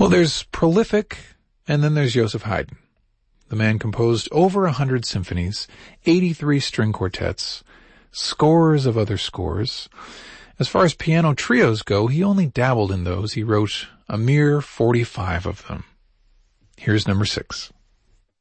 Well, there's prolific, and then there's Joseph Haydn. The man composed over 100 symphonies, 83 string quartets, scores of other scores. As far as piano trios go, he only dabbled in those. He wrote a mere 45 of them. Here's number 6.